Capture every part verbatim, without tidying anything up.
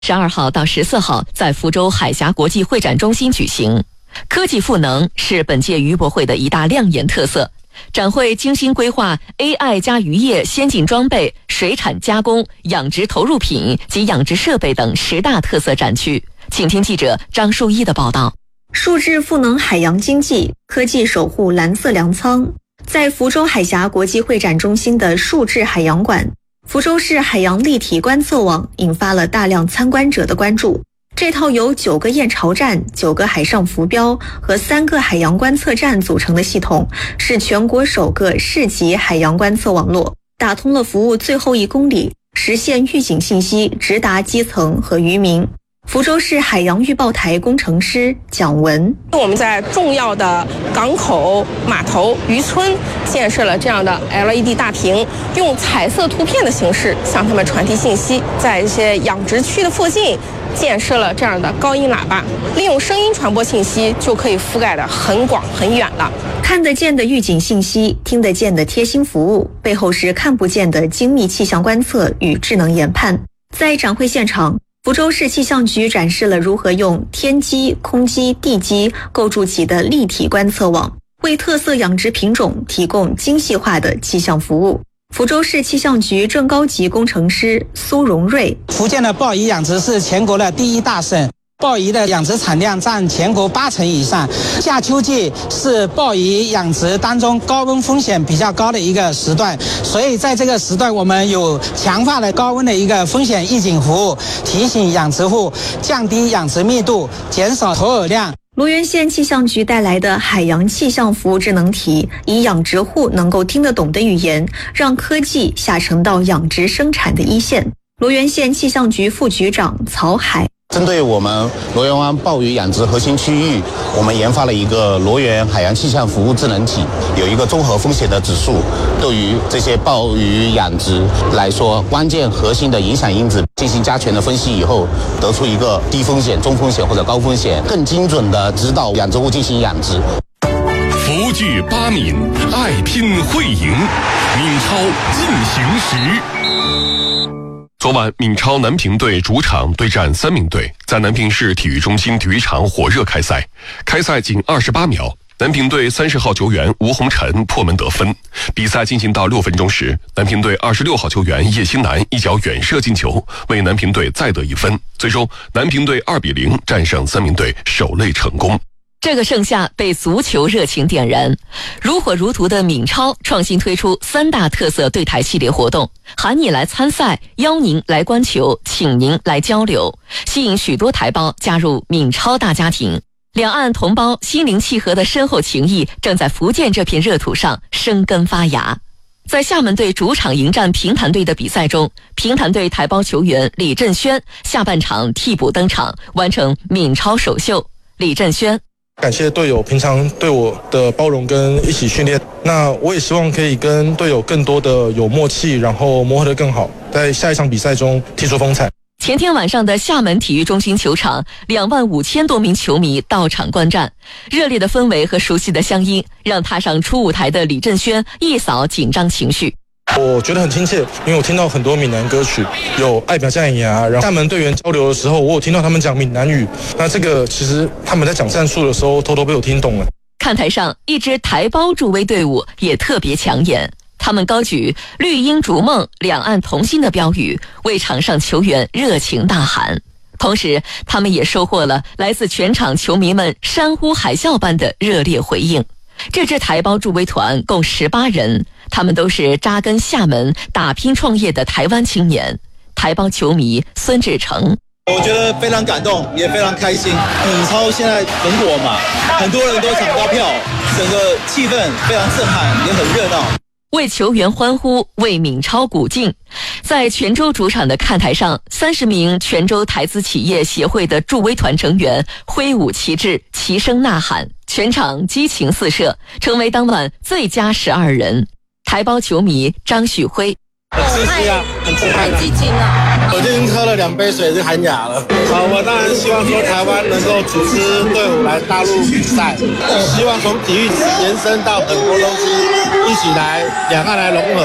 十二号到十四号在福州海峡国际会展中心举行。科技赋能是本届渔博会的一大亮眼特色。展会精心规划 A I 加渔业先进装备、水产加工、养殖投入品及养殖设备等十大特色展区。请听记者张树一的报道。 数字赋能海洋经济，科技守护蓝色粮仓。在福州海峡国际会展中心的数字海洋馆，福州市海洋立体观测网引发了大量参观者的关注。这套由九个验潮站、九个海上浮标和三个海洋观测站组成的系统，是全国首个市级海洋观测网络，打通了服务最后一公里，实现预警信息直达基层和渔民。福州市海洋预报台工程师蒋文， 我们在重要的港口、码头、渔村建设了这样的 L E D 大屏，用彩色图片的形式向他们传递信息。在一些养殖区的附近建设了这样的高音喇叭，利用声音传播信息，就可以覆盖得很广很远了。 看得见的预警信息，听得见的贴心服务，背后是看不见的精密气象观测与智能研判。在展会现场，福州市气象局展示了如何用天基、空基、地基构筑起的立体观测网，为特色养殖品种提供精细化的气象服务。福州市气象局正高级工程师苏荣瑞， 福建的鲍鱼养殖是全国的第一大省，鲍鱼的养殖产量占全国八成以上。夏秋季是鲍鱼养殖当中高温风险比较高的一个时段，所以在这个时段我们有强化的高温的一个风险预警服务，提醒养殖户降低养殖密度，减少投饵量。 罗源县气象局带来的海洋气象服务智能体，以养殖户能够听得懂的语言，让科技下沉到养殖生产的一线。罗源县气象局副局长曹海， 针对我们罗源湾鲍鱼养殖核心区域，我们研发了一个罗源海洋气象服务智能体，有一个综合风险的指数，对于这些鲍鱼养殖来说，关键核心的影响因子进行加权的分析以后，得出一个低风险、中风险或者高风险，更精准的指导养殖户进行养殖。 福聚八闽，爱拼会赢，闽超进行时。昨晚，闽超南平队主场对战三明队，在南平市体育中心体育场火热开赛。开赛仅二十八秒，南平队三十号球员吴红尘破门得分。比赛进行到六分钟时，南平队二十六号球员叶新南一脚远射进球，为南平队再得一分。最终，南平队二比零战胜三明队，首擂成功。 这个盛夏被足球热情点燃，如火如荼的闽超创新推出三大特色对台系列活动，喊你来参赛，邀您来观球，请您来交流，吸引许多台胞加入闽超大家庭。两岸同胞心灵契合的深厚情谊正在福建这片热土上生根发芽。在厦门队主场迎战平潭队的比赛中，平潭队台胞球员李振轩下半场替补登场，完成闽超首秀。李振轩， 感谢队友平常对我的包容跟一起训练，那我也希望可以跟队友更多的有默契，然后磨合得更好，在下一场比赛中踢出风采。 前天晚上的厦门体育中心球场，两万五千多名球迷到场观战，热烈的氛围和熟悉的乡音，让踏上初舞台的李振轩一扫紧张情绪。 我觉得很亲切，因为我听到很多闽南歌曲，有爱表战牙，然后厦门队员交流的时候，我有听到他们讲闽南语，那这个其实他们在讲战术的时候，偷偷被我听懂了。 看台上，一支台胞助威队伍也特别抢眼，他们高举绿鹰逐梦、两岸同心的标语，为场上球员热情大喊。同时，他们也收获了来自全场球迷们山呼海啸般的热烈回应。这支台胞助威团共十八人，他们都是扎根厦门、打拼创业的台湾青年。台胞球迷孙志成， 我觉得非常感动，也非常开心。闽超现在很火嘛，很多人都抢到票，整个气氛非常震撼，也很热闹。 为球员欢呼，为闽超鼓劲。在泉州主场的看台上，三十名泉州台资企业协会的助威团成员挥舞旗帜，齐声呐喊，全场激情四射，成为当晚最佳十二人。台胞球迷张旭辉， 很刺激啊，很刺激，太激情了！我就已经喝了两杯水就喊哑了。好，我当然希望说台湾能够组织队伍来大陆比赛，希望从体育延伸到很多东西，一起来两岸来融合。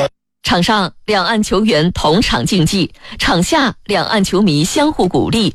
场上两岸球员同场竞技，场下两岸球迷相互鼓励，